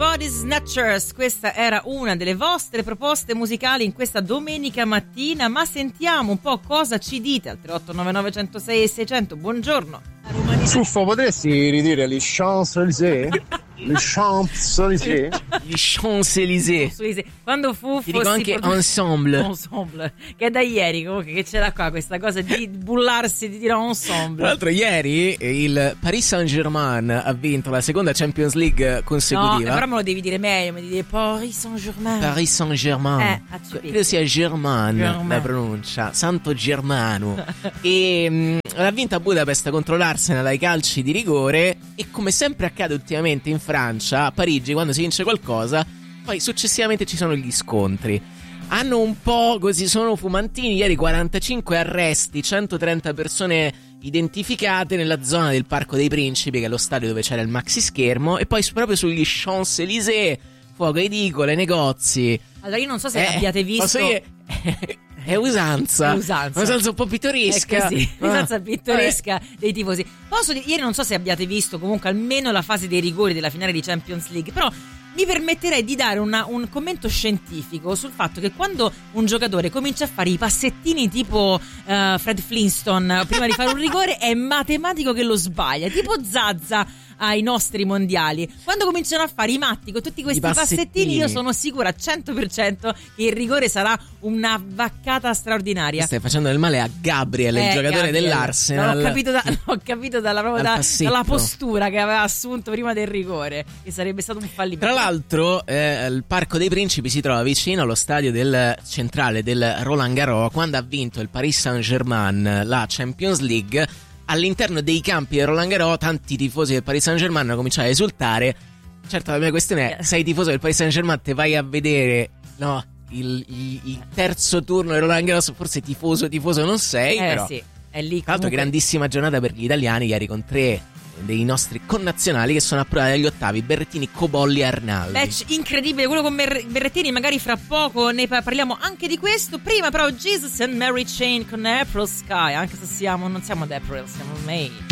Body Snatchers, questa era una delle vostre proposte musicali in questa domenica mattina, ma sentiamo un po' cosa ci dite al 3899 106 e 600. Buongiorno. Ciuffo, potresti ridire gli Champs-Élysées? Gli Champs-Élysées? Gli Champs-Élysées. Quando fu ti dico anche ensemble, che è da ieri comunque che c'era qua questa cosa di bullarsi, di dire ensemble. Tra l'altro ieri il Paris Saint-Germain ha vinto la seconda Champions League consecutiva. No, però me lo devi dire meglio, mi devi dire Paris Saint-Germain. Paris Saint-Germain. Credo sia Germain la pronuncia, Santo Germano. E l'ha vinta a Budapest contro l'Arsenal ai calci di rigore, e come sempre accade ultimamente in Francia, a Parigi, quando si vince qualcosa, poi successivamente ci sono gli scontri. Hanno un po' così, sono fumantini. Ieri 45 arresti, 130 persone identificate nella zona del Parco dei Principi, che è lo stadio dove c'era il maxi schermo, e poi proprio sugli Champs-Élysées, fuoco ai edicole, negozi. Allora io non so se abbiate visto... È usanza. Un po' pittoresca. Usanza pittoresca dei tifosi. Posso dire, ieri non so se abbiate visto comunque almeno la fase dei rigori della finale di Champions League, però mi permetterei di dare un commento scientifico sul fatto che quando un giocatore comincia a fare i passettini tipo Fred Flintstone prima di fare un rigore, è matematico che lo sbaglia, tipo Zaza ai nostri mondiali. Quando cominciano a fare i matti con tutti questi passettini, io sono sicura al 100% che il rigore sarà una vaccata straordinaria. Stai facendo del male a Gabriel, il giocatore dell'Arsenal. L'ho capito dalla postura che aveva assunto prima del rigore, che sarebbe stato un fallimento. Tra l'altro il Parco dei Principi si trova vicino allo stadio del centrale del Roland Garros. Quando ha vinto il Paris Saint-Germain la Champions League, all'interno dei campi del Roland Garros tanti tifosi del Paris Saint-Germain hanno cominciato a esultare. Certo, la mia questione è: sei tifoso del Paris Saint-Germain, te vai a vedere il terzo turno del Roland Garros, forse tifoso non sei, però sì, è lì. Tra l'altro grandissima giornata per gli italiani ieri, con 3 dei nostri connazionali che sono approdati agli ottavi: Berrettini, Cobolli e Arnaldi. Match incredibile quello con Berrettini, magari fra poco ne parliamo anche di questo. Prima però Jesus and Mary Chain con April Sky, anche se non siamo ad April, siamo May.